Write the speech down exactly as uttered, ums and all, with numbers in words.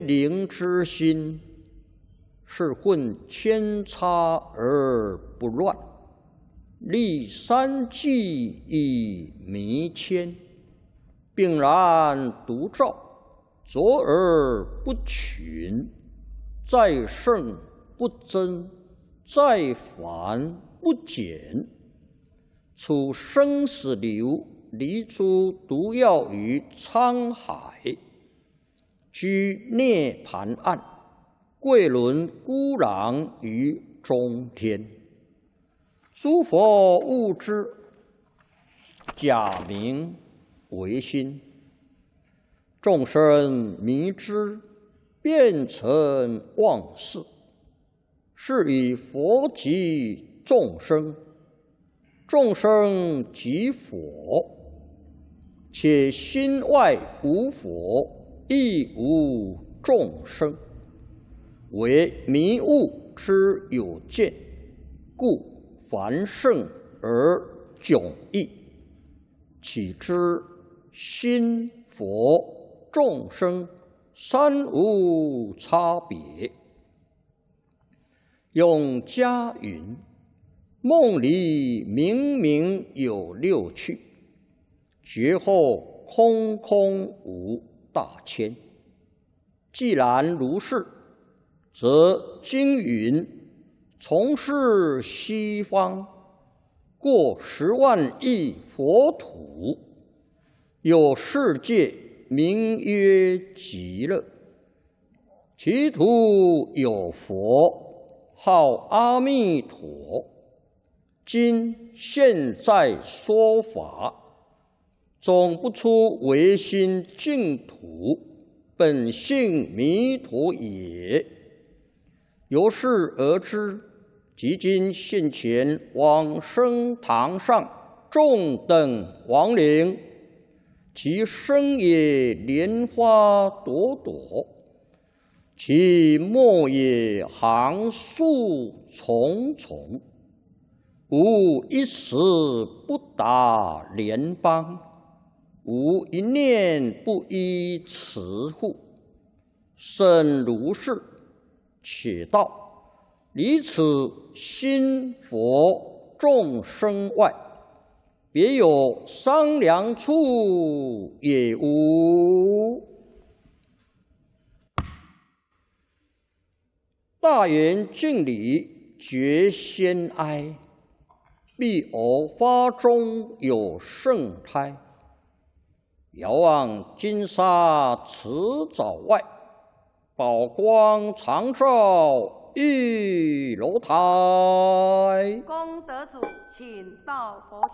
灵之心，是混千差而不乱，立三纪以弥谦，并然独照，卓而不群，在圣不增，在繁不减。处生死流，离诸毒药于沧海，居涅盘岸，贵轮孤狼于中天。诸佛悟之，假名为心；众生迷之，变成妄事。是以佛即众生，众生即佛，且心外无佛，亦无众生，为迷悟之有见，故繁盛而迥异。岂知心、佛、众生三无差别。永嘉云：梦里明明有六趣，觉后空空无大千。既然如是，则经云：从是西方，过十万亿佛土，有世界名曰极乐，其土有佛，号阿弥陀。今现在说法，总不出唯心净土，本性弥陀也。由是而知，即今现前往生堂上众等亡灵，其身也莲花朵朵，其末也行树重重，无一时不达莲邦，无一念不依慈护。甚如是，且道离此心佛众生外，别有商量处也无。大圆敬礼，觉先哀。必偶发中有圣胎，遥望金沙池沼外，宝光常照玉楼台。 功德主，请到佛前。